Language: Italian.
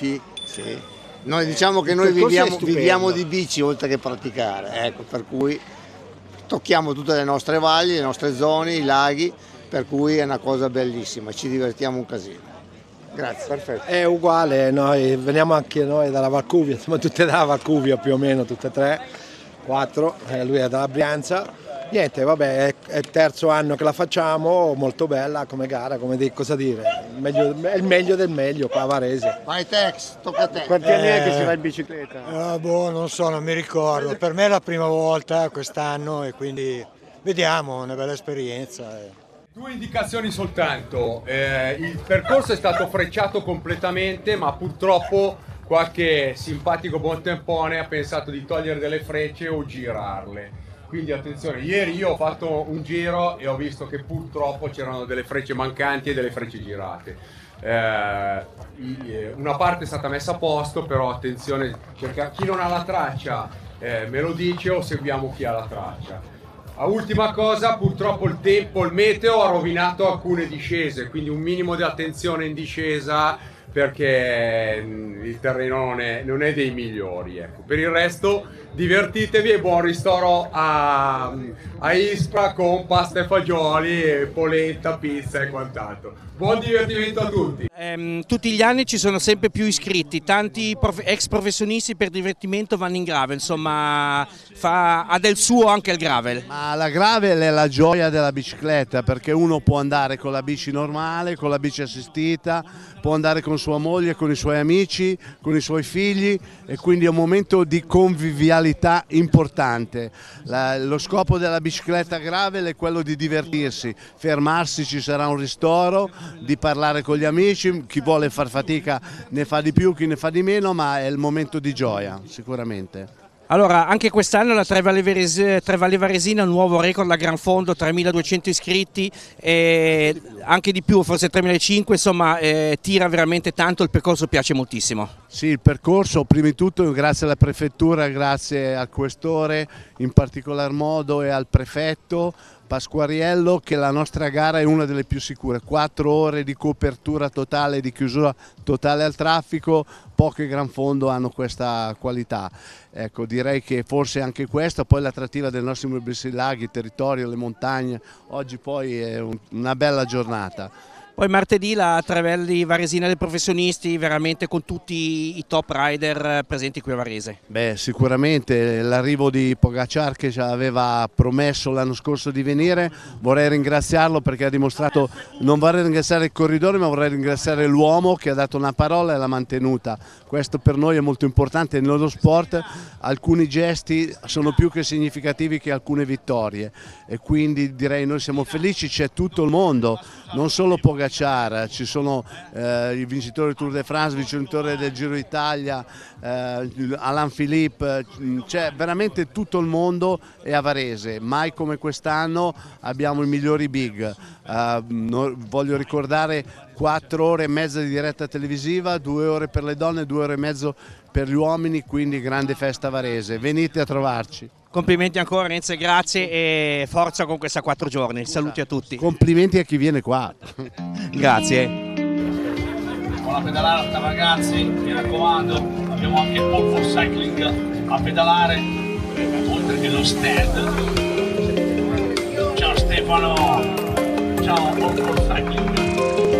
bici. Sì. Noi diciamo che noi viviamo di bici oltre che praticare, ecco, per cui tocchiamo tutte le nostre valli, le nostre zone, i laghi, per cui è una cosa bellissima, ci divertiamo un casino. Grazie. Perfetto. È uguale, noi veniamo anche noi dalla Valcuvia, siamo tutte dalla Valcuvia più o meno, tutte e tre, quattro, lui è dalla Brianza. Niente, vabbè, è il terzo anno che la facciamo, molto bella come gara, cosa dire, è il meglio del meglio qua a Varese. Vai Tex, tocca a te. Quanti anni è che si va in bicicletta? Non so, non mi ricordo. Per me è la prima volta quest'anno e quindi vediamo, una bella esperienza. Due indicazioni soltanto. Il percorso è stato frecciato completamente, ma purtroppo qualche simpatico buontempone ha pensato di togliere delle frecce o girarle. Quindi attenzione, ieri io ho fatto un giro e ho visto che purtroppo c'erano delle frecce mancanti e delle frecce girate. Una parte è stata messa a posto, però attenzione, chi non ha la traccia me lo dice o seguiamo chi ha la traccia. Ultima cosa, purtroppo il tempo, il meteo ha rovinato alcune discese, quindi un minimo di attenzione in discesa perché il terreno non è dei migliori, ecco. Per il resto divertitevi e buon ristoro a Ispra con pasta e fagioli, polenta, pizza e quant'altro. Buon divertimento a tutti! Tutti gli anni ci sono sempre più iscritti, tanti ex professionisti per divertimento vanno in gravel, insomma ha del suo anche il gravel. Ma la gravel è la gioia della bicicletta, perché uno può andare con la bici normale, con la bici assistita, può andare con sua moglie, con i suoi amici, con i suoi figli, e quindi è un momento di convivialità importante. Lo scopo della bicicletta gravel è quello di divertirsi, fermarsi, ci sarà un ristoro, di parlare con gli amici, chi vuole far fatica ne fa di più, chi ne fa di meno, ma è il momento di gioia sicuramente. Allora, anche quest'anno la Tre Valli Varesina ha un nuovo record a Gran Fondo, 3.200 iscritti, e anche di più, forse 3.500, insomma tira veramente tanto, il percorso piace moltissimo. Sì, il percorso, prima di tutto grazie alla prefettura, grazie al questore in particolar modo e al prefetto Pasquariello, che la nostra gara è una delle più sicure, 4 ore di copertura totale, di chiusura totale al traffico, poche Gran Fondo hanno questa qualità. Ecco, direi che forse anche questa, poi l'attrattiva dei nostri bellissimi laghi, il territorio, le montagne, oggi poi è una bella giornata. Poi martedì la Tre Valli Varesina dei professionisti, veramente con tutti i top rider presenti qui a Varese. Beh, sicuramente l'arrivo di Pogacar, che ci aveva promesso l'anno scorso di venire, vorrei ringraziarlo perché ha dimostrato, non vorrei ringraziare il corridore ma vorrei ringraziare l'uomo che ha dato una parola e l'ha mantenuta. Questo per noi è molto importante, nello sport alcuni gesti sono più che significativi che alcune vittorie e quindi direi noi siamo felici, c'è tutto il mondo, non solo Pogacar, ci sono i vincitori del Tour de France, vincitore del Giro d'Italia, Alain Philippe, c'è veramente tutto il mondo è a Varese, mai come quest'anno abbiamo i migliori big. Voglio ricordare 4 ore e mezza di diretta televisiva, 2 ore per le donne, 2 ore e mezzo per gli uomini, quindi grande festa Varese, venite a trovarci. Complimenti ancora Renzo, grazie e forza con questa 4 giorni, saluti a tutti. Complimenti a chi viene qua. Grazie. Buona pedalata ragazzi, mi raccomando, abbiamo anche il Pole for Cycling a pedalare, oltre che lo stand. Ciao Stefano, ciao Pole for Cycling.